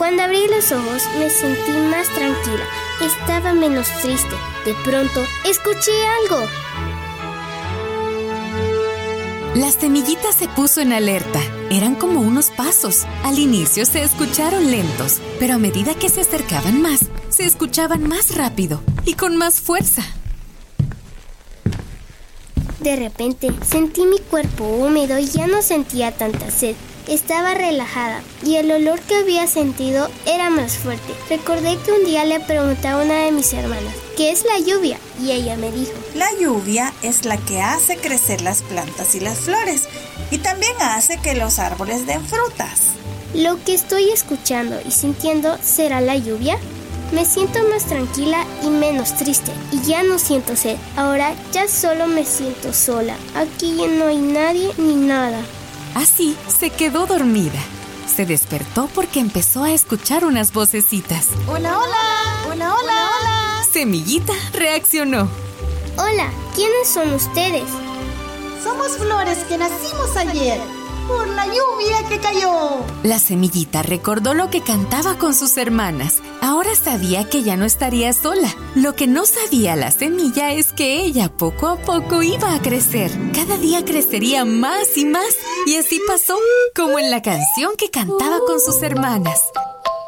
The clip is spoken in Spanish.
Cuando abrí los ojos me sentí más tranquila. Estaba menos triste. De pronto, escuché algo. La semillita se puso en alerta. Eran como unos pasos. Al inicio se escucharon lentos, pero a medida que se acercaban más, se escuchaban más rápido y con más fuerza. De repente, sentí mi cuerpo húmedo y ya no sentía tanta sed. Estaba relajada y el olor que había sentido era más fuerte. Recordé que un día le pregunté a una de mis hermanas, ¿qué es la lluvia? Y ella me dijo, la lluvia es la que hace crecer las plantas y las flores y también hace que los árboles den frutas. ¿lo que estoy escuchando y sintiendo será la lluvia? Me siento más tranquila y menos triste y ya no siento sed. Ahora ya solo me siento sola. Aquí ya no hay nadie ni nada. Así se quedó dormida. Se despertó porque empezó a escuchar unas vocecitas. ¡Hola, hola! ¡Hola, hola, hola! Semillita reaccionó. Hola, ¿quiénes son ustedes? Somos flores que nacimos ayer por la lluvia que cayó. La semillita recordó lo que cantaba con sus hermanas. Ahora sabía que ya no estaría sola. Lo que no sabía la semilla es que ella poco a poco iba a crecer. Cada día crecería más y más. Y así pasó, como en la canción que cantaba con sus hermanas.